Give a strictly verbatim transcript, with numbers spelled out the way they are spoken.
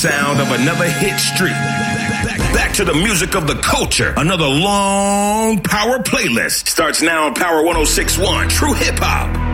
sound of another hit streak. Back to the music of the culture. Another long power playlist starts now on Power one oh six point one True Hip Hop.